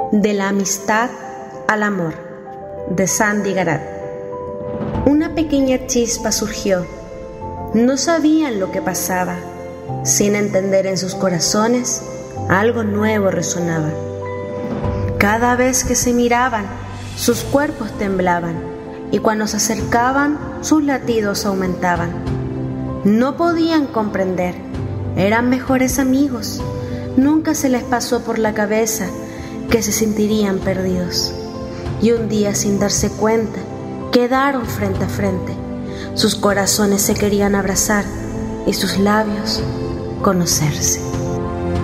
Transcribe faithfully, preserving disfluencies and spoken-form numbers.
De la amistad al amor, de Sandy Garat. Una pequeña chispa surgió. No sabían lo que pasaba. Sin entender en sus corazones, algo nuevo resonaba. Cada vez que se miraban, sus cuerpos temblaban, y cuando se acercaban, sus latidos aumentaban. No podían comprender. Eran mejores amigos. Nunca se les pasó por la cabeza que se sentirían perdidos. Y un día, sin darse cuenta, quedaron frente a frente. Sus corazones se querían abrazar y sus labios conocerse.